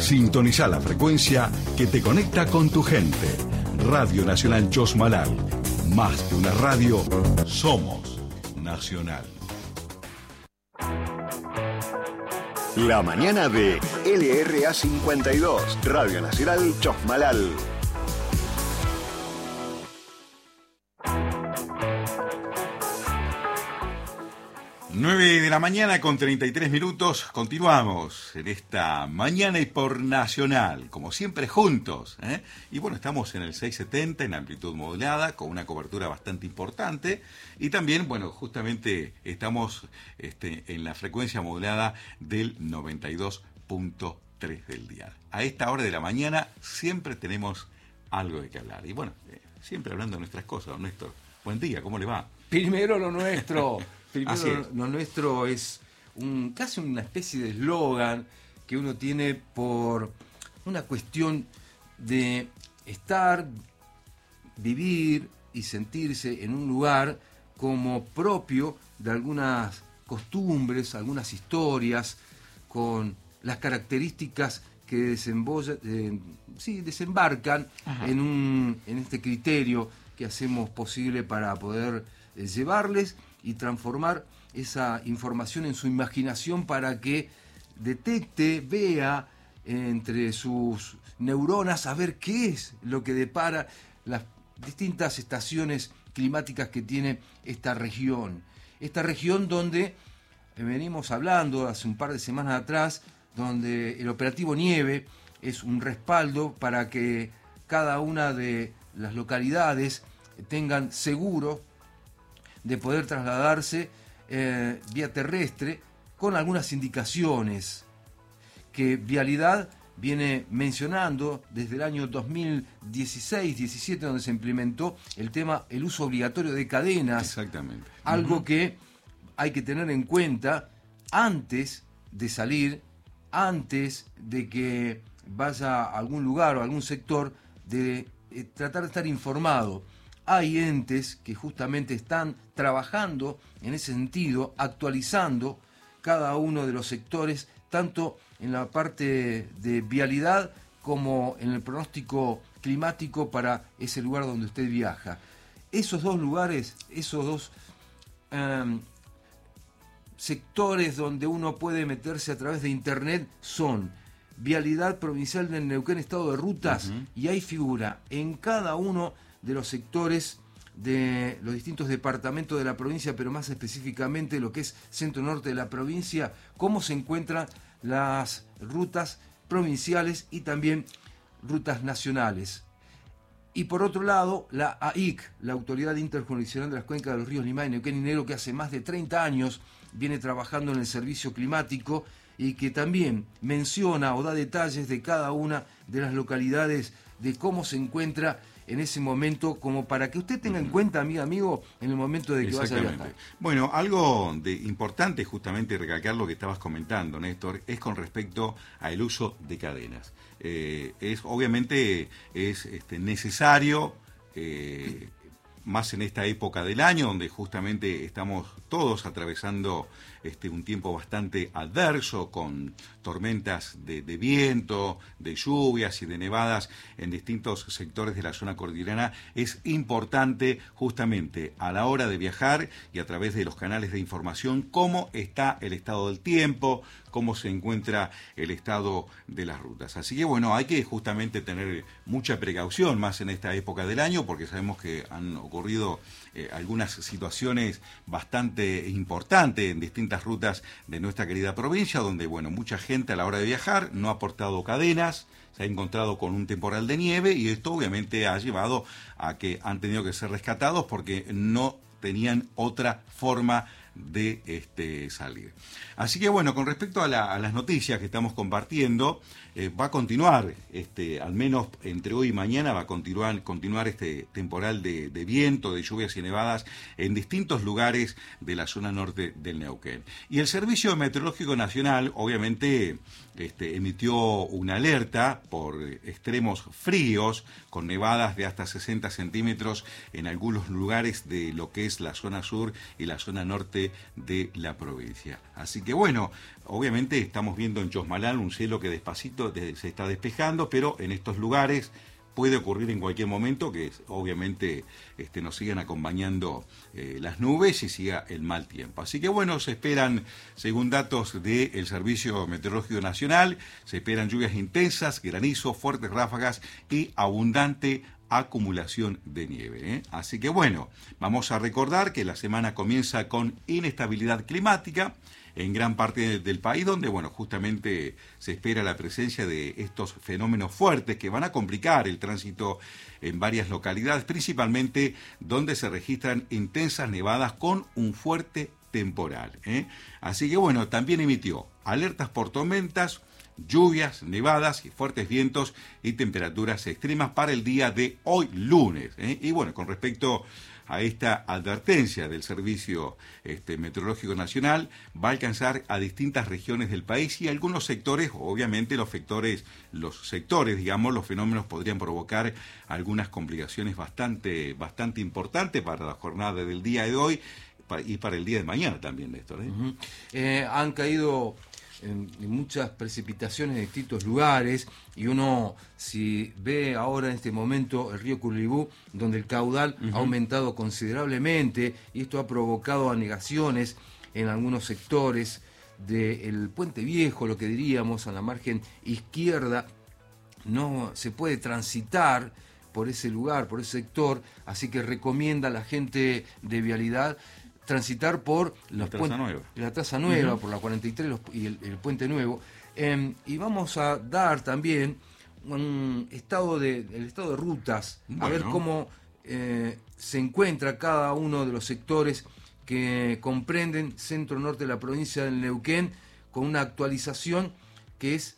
Sintoniza la frecuencia que te conecta con tu gente. Radio Nacional Chosmalal. Más que una radio, somos Nacional. La mañana de LRA 52, Radio Nacional Chosmalal. 9 de la mañana con 33 minutos, continuamos en esta mañana y por Nacional, como siempre juntos, ¿eh? Y bueno, estamos en el 670 en amplitud modulada, con una cobertura bastante importante, y también, bueno, justamente estamos en la frecuencia modulada del 92.3 del dial. A esta hora de la mañana siempre tenemos algo de qué hablar, y bueno, siempre hablando de nuestras cosas, don Néstor. Buen día, ¿cómo le va? Primero lo nuestro. Primero lo nuestro es casi una especie de eslogan que uno tiene por una cuestión de estar, vivir y sentirse en un lugar como propio de algunas costumbres, algunas historias, con las características que desembarcan en este criterio que hacemos posible para poder llevarles y transformar esa información en su imaginación para que detecte, vea entre sus neuronas a ver qué es lo que depara las distintas estaciones climáticas que tiene esta región. Esta región donde venimos hablando hace un par de semanas atrás, donde el operativo Nieve es un respaldo para que cada una de las localidades tengan seguro de poder trasladarse vía terrestre, con algunas indicaciones que Vialidad viene mencionando desde el año 2016-17, donde se implementó el uso obligatorio de cadenas. Exactamente. Algo que hay que tener en cuenta antes de salir, antes de que vaya a algún lugar o a algún sector, de tratar de estar informado. Hay entes que justamente están trabajando en ese sentido, actualizando cada uno de los sectores, tanto en la parte de vialidad como en el pronóstico climático para ese lugar donde usted viaja. Esos dos lugares, esos dos sectores donde uno puede meterse a través de internet son Vialidad Provincial del Neuquén, Estado de Rutas, y ahí figura en cada uno de los sectores de los distintos departamentos de la provincia, pero más específicamente lo que es centro-norte de la provincia, cómo se encuentran las rutas provinciales y también rutas nacionales. Y por otro lado, la AIC, la Autoridad Interjurisdiccional de las Cuencas de los Ríos Limay, Neuquén y Negro, que hace más de 30 años viene trabajando en el servicio climático y que también menciona o da detalles de cada una de las localidades, de cómo se encuentra en ese momento, como para que usted tenga en cuenta, amigo, en el momento de que vaya a viajar. Bueno, algo importante, justamente recalcar lo que estabas comentando, Néstor, es con respecto al uso de cadenas. Obviamente es necesario, más en esta época del año, donde justamente estamos todos atravesando un tiempo bastante adverso, con tormentas de viento, de lluvias y de nevadas en distintos sectores de la zona cordillerana. Es importante justamente a la hora de viajar y a través de los canales de información cómo está el estado del tiempo, cómo se encuentra el estado de las rutas. Así que bueno, hay que justamente tener mucha precaución más en esta época del año, porque sabemos que han ocurrido algunas situaciones bastante importantes en distintas rutas de nuestra querida provincia, donde bueno, mucha gente a la hora de viajar no ha portado cadenas, se ha encontrado con un temporal de nieve, y esto obviamente ha llevado a que han tenido que ser rescatados porque no tenían otra forma de salir. Así que bueno, con respecto a las noticias que estamos compartiendo, va a continuar, al menos entre hoy y mañana, va a continuar este temporal de viento, de lluvias y nevadas en distintos lugares de la zona norte del Neuquén. Y el Servicio Meteorológico Nacional, obviamente, emitió una alerta por extremos fríos, con nevadas de hasta 60 centímetros en algunos lugares de lo que es la zona sur y la zona norte norte de la provincia. Así que bueno, obviamente estamos viendo en Chosmalal un cielo que despacito se está despejando, pero en estos lugares puede ocurrir en cualquier momento que obviamente nos sigan acompañando las nubes y siga el mal tiempo. Así que bueno, se esperan, según datos del Servicio Meteorológico Nacional, se esperan lluvias intensas, granizo, fuertes ráfagas y abundante acumulación de nieve. Así que bueno, vamos a recordar que la semana comienza con inestabilidad climática en gran parte del país, donde bueno, justamente se espera la presencia de estos fenómenos fuertes que van a complicar el tránsito en varias localidades, principalmente donde se registran intensas nevadas con un fuerte temporal. Así que bueno, también emitió alertas por tormentas, lluvias, nevadas y fuertes vientos y temperaturas extremas para el día de hoy lunes. Y bueno, con respecto a esta advertencia del Servicio Meteorológico Nacional, va a alcanzar a distintas regiones del país y algunos sectores, obviamente los sectores, digamos, los fenómenos podrían provocar algunas complicaciones bastante importantes para la jornada del día de hoy y para el día de mañana también, Néstor. Han caído en muchas precipitaciones en distintos lugares, y uno, si ve ahora en este momento el río Curribú, donde el caudal ha aumentado considerablemente, y esto ha provocado anegaciones en algunos sectores del Puente Viejo, lo que diríamos, a la margen izquierda, no se puede transitar por ese lugar, por ese sector, así que recomienda a la gente de vialidad transitar por la Traza Nueva, por la 43 y el Puente Nuevo. Y vamos a dar también el estado de rutas, a ver cómo se encuentra cada uno de los sectores que comprenden centro-norte de la provincia del Neuquén, con una actualización que es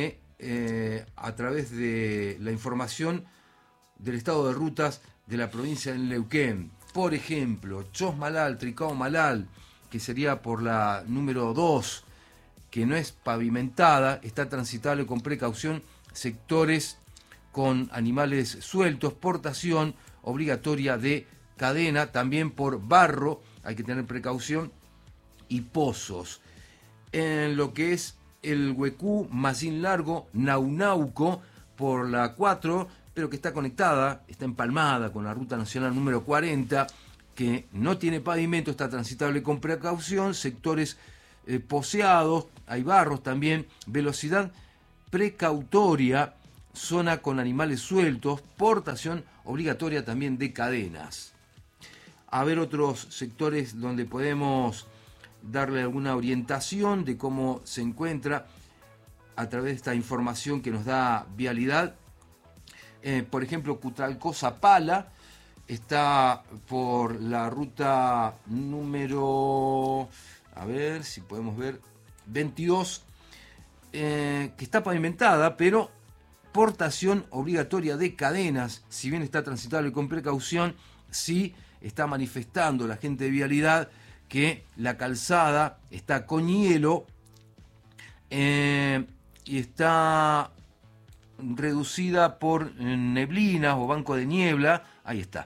a través de la información del estado de rutas de la provincia del Neuquén. Por ejemplo, Chosmalal, Tricao-Malal, que sería por la número 2, que no es pavimentada, está transitable con precaución, sectores con animales sueltos, portación obligatoria de cadena, también por barro, hay que tener precaución, y pozos. En lo que es el Huecú, Macín Largo, Naunauco, por la 4, pero que está conectada, está empalmada con la ruta nacional número 40, que no tiene pavimento, está transitable con precaución, sectores poceados, hay barros también, velocidad precautoria, zona con animales sueltos, portación obligatoria también de cadenas. A ver otros sectores donde podemos darle alguna orientación de cómo se encuentra a través de esta información que nos da Vialidad. Por ejemplo, Cutralcó-Zapala está por la ruta número, a ver si podemos ver, 22, que está pavimentada, pero portación obligatoria de cadenas. Si bien está transitable con precaución, sí está manifestando la gente de Vialidad que la calzada está con hielo y está reducida por neblinas o banco de niebla, ahí está,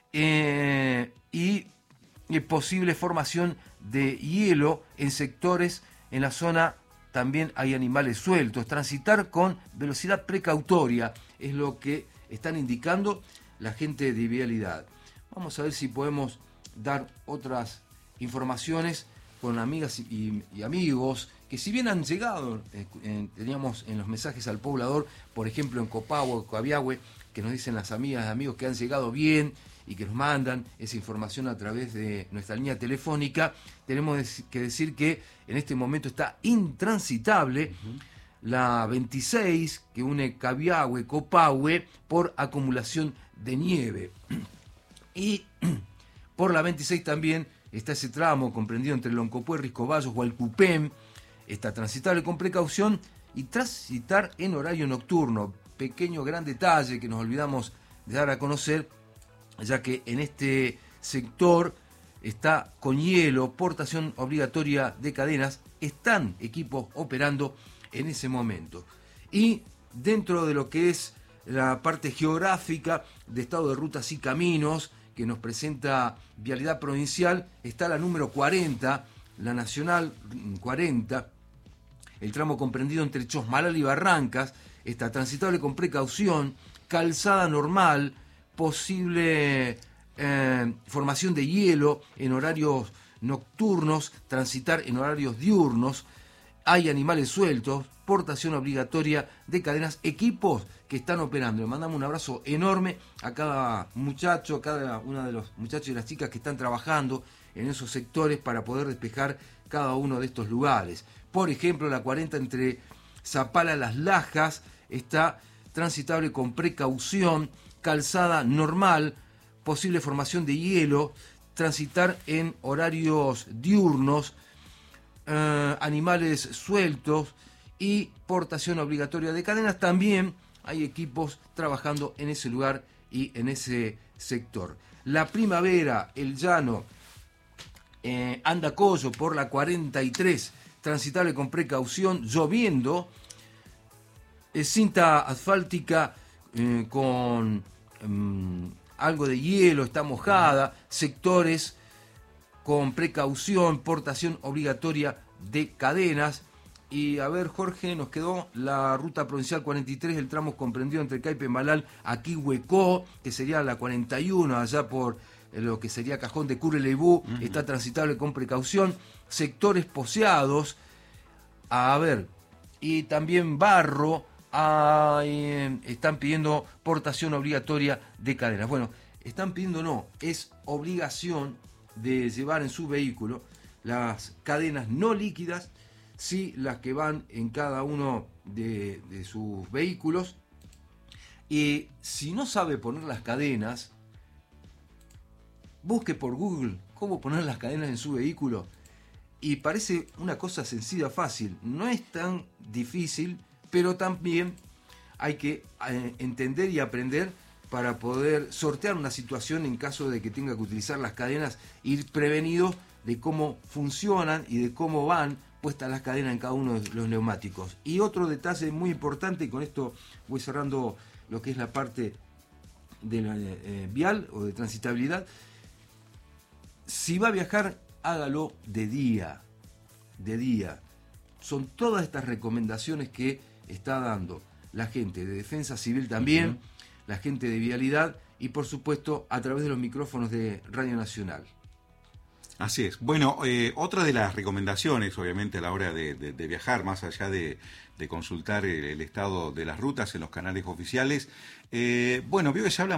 y posible formación de hielo en sectores, en la zona también hay animales sueltos. Transitar con velocidad precautoria es lo que están indicando la gente de Vialidad. Vamos a ver si podemos dar otras informaciones con amigas y amigos que, si bien han llegado, teníamos en los mensajes al poblador, por ejemplo en Copahue, Cabiahue, que nos dicen las amigas y amigos que han llegado bien y que nos mandan esa información a través de nuestra línea telefónica. Tenemos que decir que en este momento está intransitable la 26, que une Cabiahue, Copahue, por acumulación de nieve. Y por la 26 también está ese tramo comprendido entre Loncopué, Riscoballos, Hualcupén, está transitable con precaución y transitar en horario nocturno. Pequeño gran detalle que nos olvidamos de dar a conocer, ya que en este sector está con hielo, portación obligatoria de cadenas, están equipos operando en ese momento. Y dentro de lo que es la parte geográfica de estado de rutas y caminos, que nos presenta Vialidad Provincial está la número 40, la Nacional 40, el tramo comprendido entre Chosmalal y Barrancas, está transitable con precaución, calzada normal, posible formación de hielo en horarios nocturnos, transitar en horarios diurnos, hay animales sueltos, portación obligatoria de cadenas, equipos que están operando. Le mandamos un abrazo enorme a cada muchacho, a cada uno de los muchachos y las chicas que están trabajando en esos sectores para poder despejar cada uno de estos lugares. Por ejemplo, la 40 entre Zapala Las Lajas está transitable con precaución, calzada normal, posible formación de hielo, transitar en horarios diurnos, animales sueltos y portación obligatoria de cadenas. También hay equipos trabajando en ese lugar y en ese sector. La Primavera, El Llano, Andacollo por la 43, transitable con precaución, lloviendo, cinta asfáltica con algo de hielo, está mojada, sectores con precaución, portación obligatoria de cadenas. Y a ver, Jorge, nos quedó la ruta provincial 43, el tramo comprendido entre Caipemalal, aquí Huecó, que sería la 41, allá por lo que sería Cajón de Curreleibú, está transitable con precaución, sectores poseados, a ver, y también Barro, están pidiendo portación obligatoria de cadenas. Bueno, están pidiendo no, es obligación de llevar en su vehículo las cadenas no líquidas, sí las que van en cada uno de sus vehículos. Y si no sabe poner las cadenas, busque por Google cómo poner las cadenas en su vehículo. Y parece una cosa sencilla, fácil. No es tan difícil, pero también hay que entender y aprender para poder sortear una situación en caso de que tenga que utilizar las cadenas, ir prevenidos de cómo funcionan y de cómo van puestas las cadenas en cada uno de los neumáticos. Y otro detalle muy importante, y con esto voy cerrando lo que es la parte de la vial o de transitabilidad, si va a viajar, hágalo de día, Son todas estas recomendaciones que está dando la gente de Defensa Civil también, la gente de Vialidad y por supuesto a través de los micrófonos de Radio Nacional. Así es. Bueno, otra de las recomendaciones, obviamente, a la hora de viajar, más allá de consultar el estado de las rutas en los canales oficiales, bueno, veo que se habla